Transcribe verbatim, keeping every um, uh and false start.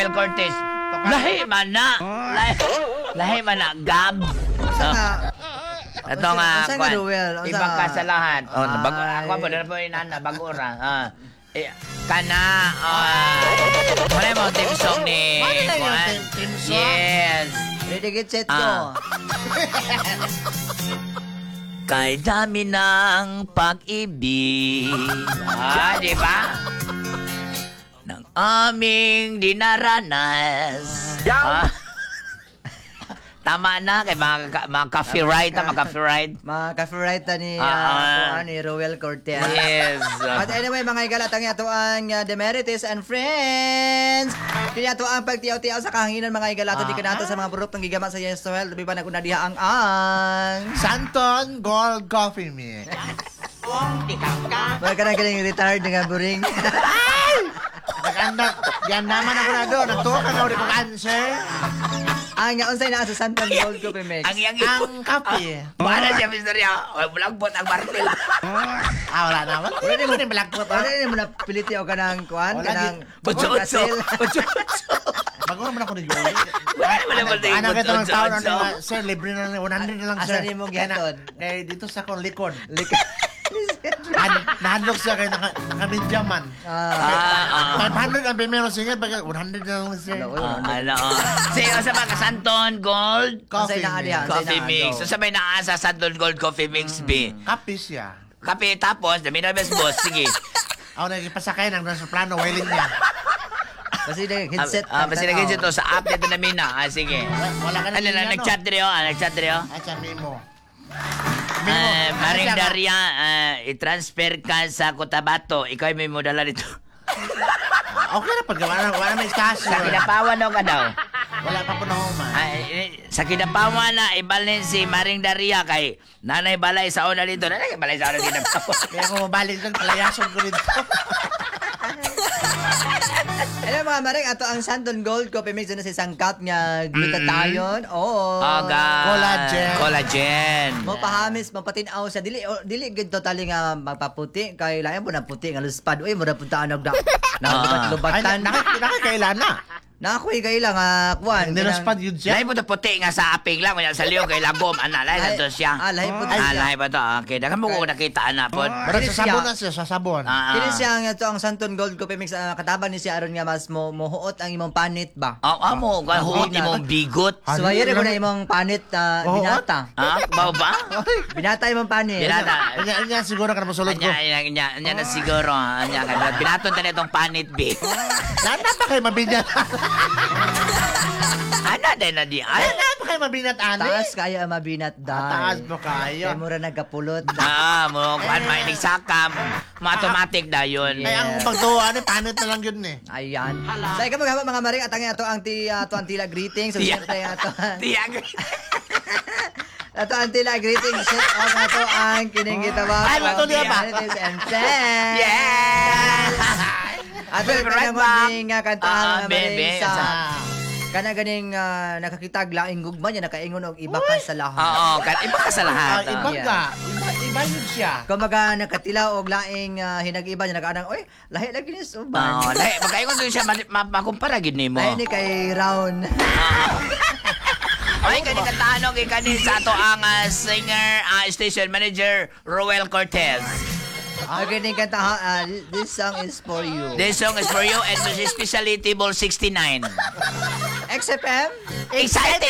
Cortez. Lahi man na. Lahi, lahi man na. Gab. Asa nga? Ito nga, Asa nga, Ruel? Asa? ibang kasalahan. Oh, Ay. bago, ako po, na po yung nana, bago ra. Ah. Eh, kana, ah, wala mo team song ni... Ano na yung Juan? team- team song? Yes. Ready, get, set, Ah. go. Kay dami ng pag-ibig. Ah, di ba? Ng aming dinaranas. Ah. Tama na kay mga, ka- mga copyright, mga copyright. Mga ka-favorite ni, Ah, ah. uh, kuan ni Ruel Cortez. Yes. But anyway, mga igalat, ang ato ang uh, Demerites and Friends. Kaya ato ang pagtiyaw-tiyaw sa kahanginan, mga igalat. Di ka nato sa mga burok ng gigama sa Yesuel. Labi pa na kung nadiha ang ang... Santon Gold Coffee Mix. Mga ka na galing retired nga buring. Nag-andak. Yan naman ako na doon. Nagtuwa ka na ulit ko cancer. Ang nga unsay naa sa Santon Gold Coffee Mix. Ang yang Ang kape. Paano siya, mister Ya? Bulagbot ang martil. Ah, wala naman. Wala din mo din malagpot. Wala din mo na piliti o ka ng kuan, Wala ka ng Butso-utso. kasil. Butso-utso. Bago naman ako ni Joey. Wala naman naman din. Anak kita ng tao na Butso-utso. nila, sir, libre na lang, one hundred na lang, sir. Asan ni mong gihatod? Kaya dito sa akong likod. Lika. Han- Nahandok siya kay naka, naka-medyaman. Ah, Ah, ah. five hundred ang primero singer, baga one hundred na lang, sir. Hello, Ah, ano? Sige, sa mga Santon Gold Unsay Coffee naa mix. diha? Coffee Unsay naa, Mix. go. So sabay na sa Santon Gold Coffee Mix B. Kape siya. Kape tapos, dami na best boss. Sige. Ako nagipasakay ng nasa plano, wailing niya. Kasi na headset. Ah, basta naging to sa app nito namin na. Ah, sige. Wala ka na Ano na, niya, no? nag-chat rin ah, nag-chat rin Ay, siya, Mimo. Ah, Maring Ano siya, Daria, ah, i-transfer ka sa Cotabato. Ikaw may mo dala dito. Okay na pag wala, wala may istasyon. Sa Kinapawan o ka daw? Wala pa po na huma. Ay, eh, sa Kinapawan na, ibalin si Maring Daria kay Nanay Balay sa una dito. Nanay Balay sa una Kinapawan. Kaya kung mabalik doon, palayason ko rin to. Alam mga maring, ato ang Santon Gold Coffee Mix na sa isang cup nga glutatayon. Oo. Aga. Collagen. Collagen. Mo pahamis, mapatinaw sa dili o, dili gid totally nga magpaputi kay layan mo na puti nga luspad. Uy, mo na punta anog da. Ah. Ay, Lubatan. nakik- nakikailan na. Na ako kay lang nga kuan. Hindi na spad yun siya. Lahi po ito puti nga sa aping lang. Kanya sa liyo kay Lagom. Ana, lahi na to siya. Ah, lahi po Ah, siya. lahi pa to. Okay, dagan mo ko nakita na po. Pero Kini sa sabon siya. na siya, sa sabon. Ah, Kini ah. siya nga to ang Santon Gold Coffee Mix uh, katabang ni siya aron nga mas mo mohuot ang imong panit ba. Ah, ah, mo, huot ni mong bigot. Ah, So ayer mo ano? na imong panit uh, Mohuot? binata. Ah, bao ba? Binata imong panit. Binata. Anya, anya, siguro ka na masulod ko. Anya, anya, anya, anya na siguro. Anya, kaya binaton ta itong panit, B. Nana pa kayo mabinat. Ano din na di? Ay, Nana pa kayo mabinat, ani? Taas kaya ang mabinat Taas dai. mo kayo. Kay mura nagapulot. ah, mo, kuan mainig sakam. Ma-automatic na yun. Ay, ang pagtuwa, ani, panit na lang yun eh. Ayan. Sa ikaw maghaba mga maring at ang ato ang ti ato ang tila greetings. So Tiyak. siyempre ato. Tiyag. Ato ang tila greetings. Set off ato ang kining gitawa. Ay, matuloy ba? Ladies and friends. Yeah! Ato We'll ang be right kanang back. maging uh, kantahan Ah, mga bebe. maring sa Ah. kana ganing uh, nakakitag laing gugma niya nakaingon og iba ka sa lahat. Oo, kan iba ka sa Ah, lahat. iba ah. Yeah. ka. Iba, iba yun siya. Kumaga nakatilaw og laing uh, hinag-iba niya nakaanang oy lahi lagi ni Oo, suban. lahi, magkaingon doon siya, ma- ma- makumpara gid nimo. Ay ni kay round. Ay, kani kantahan kay kani sa ato ang ah, singer, ah, station manager, Roel Cortez. Okay, ning kanta ha, ah, this song is for you. This song is for you and this is especially Table sixty-nine. X F M Excited!